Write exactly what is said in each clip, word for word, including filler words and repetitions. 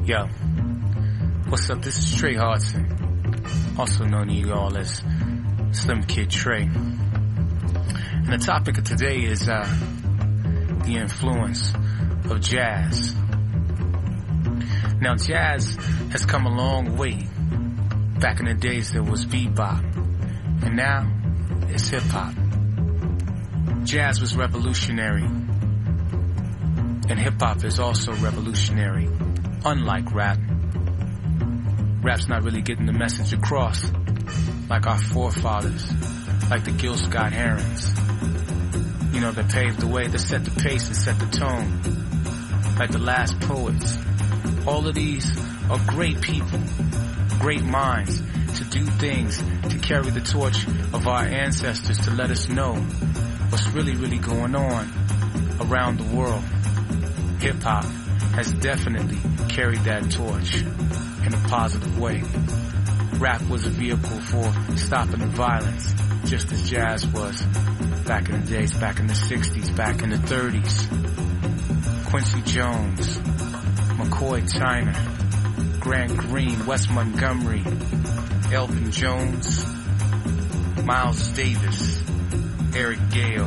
Yo, what's up? This is Trey Hardson, also known to you all as Slim Kid Trey. And the topic of today is uh, the influence of jazz. Now, jazz has come a long way. Back in the days, there was bebop, and now it's hip-hop. Jazz was revolutionary, and hip-hop is also revolutionary, unlike rap. Rap's not really getting the message across like our forefathers, like the Gil Scott-Herons. You know, that paved the way, that set the pace and set the tone, like the last poets. All of these are great people, great minds to do things, to carry the torch of our ancestors, to let us know what's really, really going on around the world. Hip-hop has definitely carried that torch in a positive way. Rap was a vehicle for stopping the violence, just as jazz was back in the days, back in the sixties, back in the thirties. Quincy Jones, McCoy Tyner, Grant Green, Wes Montgomery, Elvin Jones, Miles Davis, Eric Gale,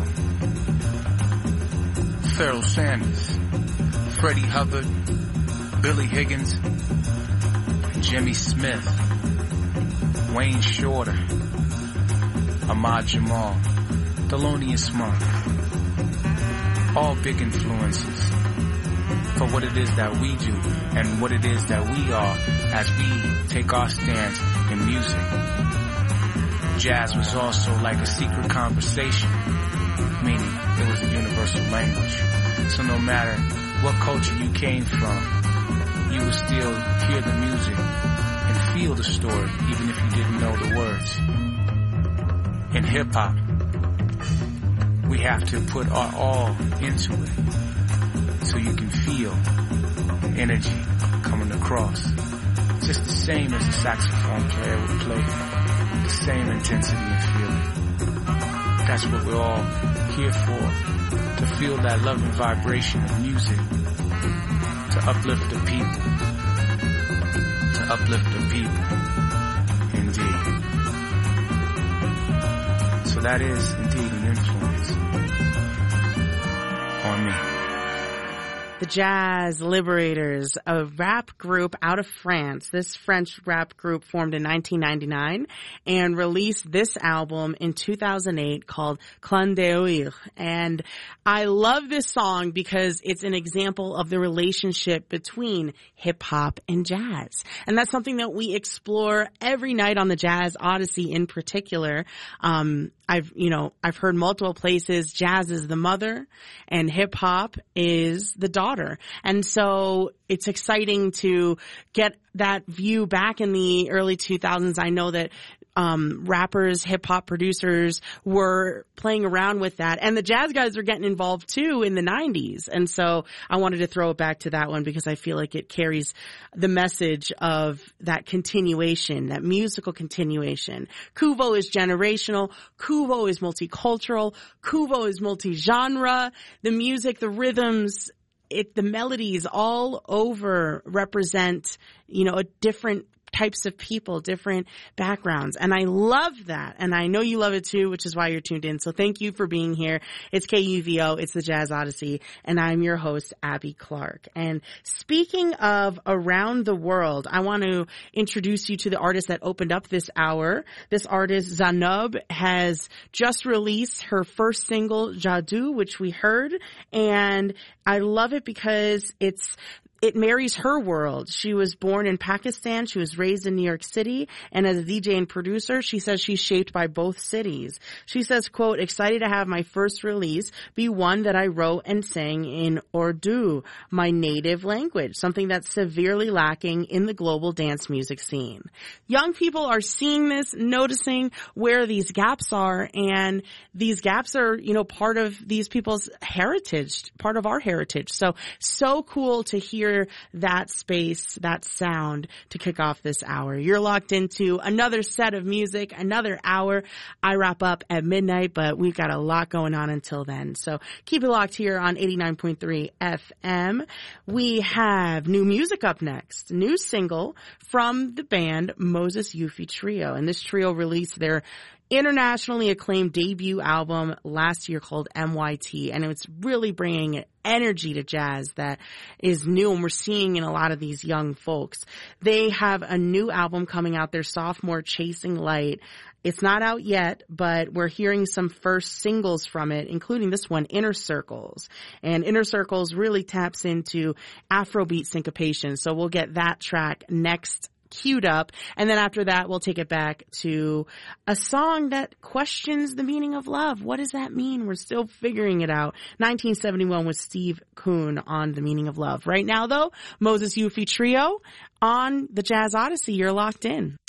Pharoah Sanders, Freddie Hubbard, Billy Higgins, Jimmy Smith, Wayne Shorter, Ahmad Jamal, Thelonious Monk. All big influences for what it is that we do and what it is that we are as we take our stance in music. Jazz was also like a secret conversation, meaning it was a universal language. So no matter what culture you came from, you would still hear the music and feel the story, even if you didn't know the words. In hip-hop, we have to put our all into it so you can feel the energy coming across. Just the same as a saxophone player would play, the same intensity and feeling. That's what we're all here for, to feel that love and vibration of music, to uplift the people, to uplift the people, indeed. So that is indeed an influence on me. The Jazz Liberators, a rap group out of France. This French rap group formed in nineteen ninety-nine and released this album in two thousand eight called Clin d'œil. And I love this song because it's an example of the relationship between hip hop and jazz. And that's something that we explore every night on the Jazz Odyssey in particular. Um, I've, you know, I've heard multiple places jazz is the mother and hip hop is the daughter. And so it's exciting to get that view back in the early two thousands. I know that um rappers, hip hop producers were playing around with that, and the jazz guys are getting involved too in the nineties. And so I wanted to throw it back to that one because I feel like it carries the message of that continuation, that musical continuation. Kuvo is generational. Kuvo is multicultural. Kuvo is multi-genre. The music, the rhythms, it, the melodies all over represent, you know, a different types of people, different backgrounds. And I love that. And I know you love it too, which is why you're tuned in. So thank you for being here. It's K U V O. It's the Jazz Odyssey. And I'm your host, Abby Clark. And speaking of around the world, I want to introduce you to the artist that opened up this hour. This artist, Zanob, has just released her first single, Jadoo, which we heard. And I love it because it's It marries her world. She was born in Pakistan. She was raised in New York City. And as a D J and producer, she says she's shaped by both cities. She says, quote, excited to have my first release be one that I wrote and sang in Urdu, my native language, something that's severely lacking in the global dance music scene. Young people are seeing this, noticing where these gaps are. And these gaps are, you know, part of these people's heritage, part of our heritage. So, so cool to hear color, that space, that sound to kick off this hour. You're locked into another set of music, another hour. I wrap up at midnight, but we've got a lot going on until then. So keep it locked here on eighty-nine point three F M. We have new music up next, new single from the band Moses Yuffie Trio. And this trio released their internationally acclaimed debut album last year called M Y T, and it's really bringing energy to jazz that is new and we're seeing in a lot of these young folks. They have a new album coming out, their sophomore, Chasing Light. It's not out yet, but we're hearing some first singles from it, including this one, Inner Circles. And Inner Circles really taps into Afrobeat syncopation, so we'll get that track next queued up, and then after that we'll take it back to a song that questions the meaning of love. What does that mean? We're still figuring it out. nineteen seventy-one with Steve Kuhn on The Meaning of Love. Right now though, Moses Yuffie Trio on the Jazz Odyssey. You're locked in.